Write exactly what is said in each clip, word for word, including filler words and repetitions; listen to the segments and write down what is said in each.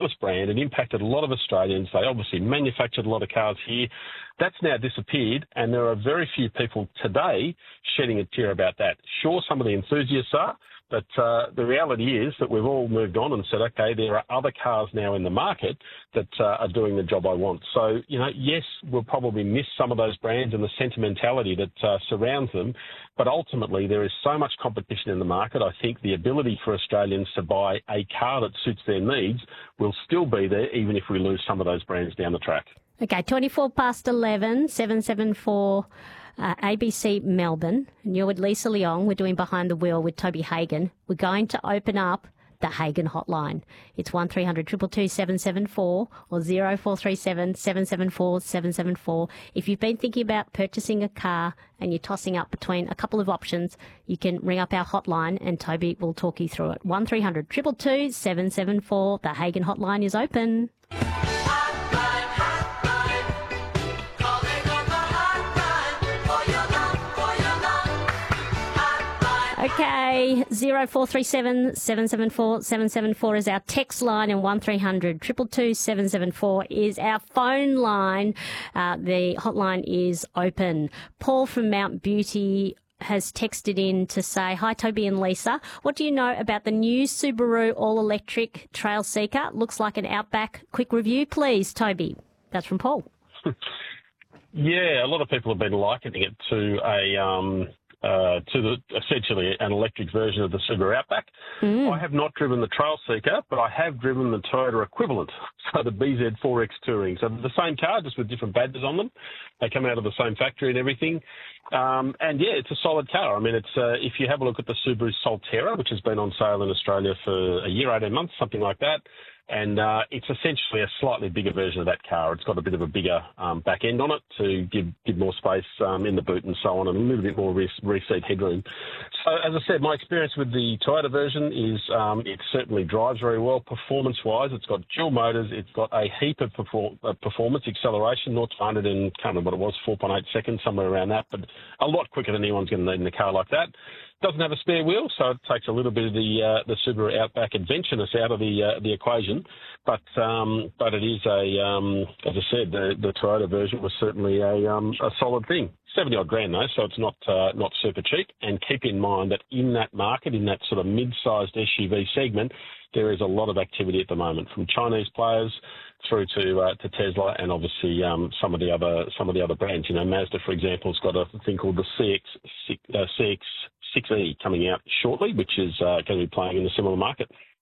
enormous brand. It impacted a lot of Australians. They obviously manufactured a lot of cars here. That's now disappeared, and there are very few people today shedding a tear about that. Sure, some of the enthusiasts are, but uh, the reality is that we've all moved on and said, okay, there are other cars now in the market that uh, are doing the job I want. So, you know, yes, we'll probably miss some of those brands and the sentimentality that uh, surrounds them, but ultimately there is so much competition in the market. I think the ability for Australians to buy a car that suits their needs will still be there, even if we lose some of those brands down the track. Okay, twenty-four past eleven, seven seven four uh, A B C Melbourne. And you're with Lisa Leong. We're doing Behind the Wheel with Toby Hagan. We're going to open up the Hagan hotline. It's one three hundred two two two seven seven four or zero four three seven seven seven four seven seven four. If you've been thinking about purchasing a car and you're tossing up between a couple of options, you can ring up our hotline and Toby will talk you through it. one three hundred two two two seven seven four. The Hagan hotline is open. Okay, zero four three seven seven seven four seven seven four is our text line, and one three hundred two two two seven seven four is our phone line. Uh, the hotline is open. Paul from Mount Beauty has texted in to say, hi, Toby and Lisa. What do you know about the new Subaru all-electric Trail Seeker? Looks like an Outback. Quick review, please, Toby. That's from Paul. Yeah, a lot of people have been likening it to a... Um Uh, to the essentially an electric version of the Subaru Outback. Mm. I have not driven the Trail Seeker, but I have driven the Toyota equivalent, so the B Z four X Touring. So the same car, just with different badges on them. They come out of the same factory and everything. Um, and yeah, it's a solid car. I mean, it's uh, if you have a look at the Subaru Solterra, which has been on sale in Australia for a year, eighteen months, something like that. And uh, it's essentially a slightly bigger version of that car. It's got a bit of a bigger um, back end on it to give give more space um, in the boot and so on, and a little bit more rear-seat headroom. So, as I said, my experience with the Toyota version is um, it certainly drives very well performance-wise. It's got dual motors. It's got a heap of perform- uh, performance acceleration, zero to one hundred in, can't remember what it was, four point eight seconds, somewhere around that, but a lot quicker than anyone's going to need in a car like that. Doesn't have a spare wheel, so it takes a little bit of the uh, the Subaru Outback adventureness out of the uh, the equation. But um, but it is a um, as I said, the, the Toyota version was certainly a um, a solid thing. seventy odd grand though, so it's not uh, not super cheap. And keep in mind that in that market, in that sort of mid-sized S U V segment, there is a lot of activity at the moment, from Chinese players through to uh, to Tesla, and obviously um, some of the other some of the other brands. You know, Mazda, for example, has got a thing called the C X uh, C X six E coming out shortly, which is uh, going to be playing in a similar market.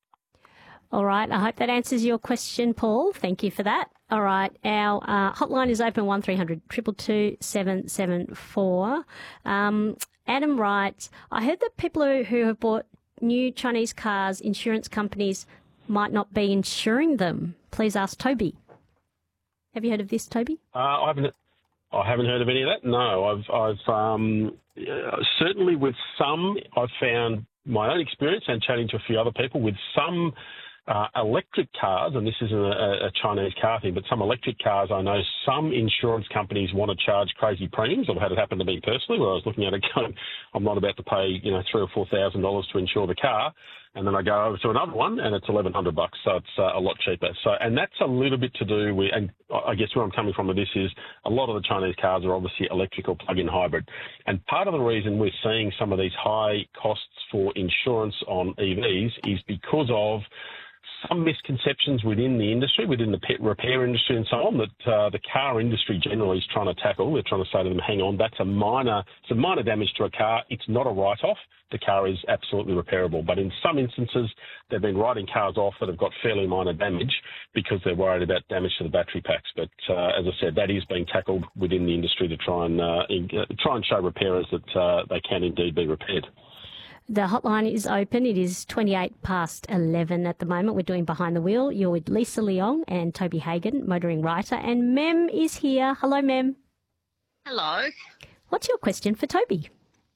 All right. I hope that answers your question, Paul. Thank you for that. All right. Our uh, hotline is open, one three hundred two two two seven seven four. Um, Adam writes, I heard that people who, who have bought new Chinese cars, insurance companies might not be insuring them. Please ask Toby. Have you heard of this, Toby? Uh, I haven't. I haven't heard of any of that. No, I've, I've um, uh, certainly with some, I've found my own experience and chatting to a few other people with some uh, electric cars, and this isn't a, a Chinese car thing, but some electric cars, I know some insurance companies want to charge crazy premiums. I've had it happen to me personally, where I was looking at it going, I'm not about to pay, you know, three or four thousand dollars to insure the car. And then I go over to another one, and it's eleven hundred bucks, so it's uh, a lot cheaper. So, and that's a little bit to do with, and I guess where I'm coming from with this is a lot of the Chinese cars are obviously electric or plug-in hybrid. And part of the reason we're seeing some of these high costs for insurance on E Vs is because of some misconceptions within the industry, within the pet repair industry and so on, that uh, the car industry generally is trying to tackle. They're trying to say to them, hang on, that's a minor, it's a minor damage to a car. It's not a write-off. The car is absolutely repairable. But in some instances, they've been writing cars off that have got fairly minor damage because they're worried about damage to the battery packs. But uh, as I said, that is being tackled within the industry to try and uh, in, uh, try and show repairers that uh, they can indeed be repaired. The hotline is open. It is twenty-eight past eleven at the moment. We're doing Behind the Wheel. You're with Lisa Leong and Toby Hagan, motoring writer. And Mem is here. Hello, Mem. Hello. What's your question for Toby?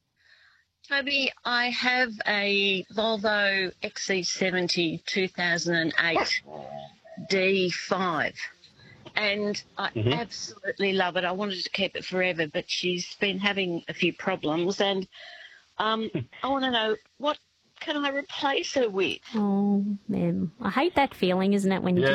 Toby, I have a Volvo X C seventy two thousand eight D five. And I mm-hmm. absolutely love it. I wanted to keep it forever, but she's been having a few problems, and Um, I want to know, what can I replace her with? Oh, Mem, I hate that feeling, isn't it, when you yeah,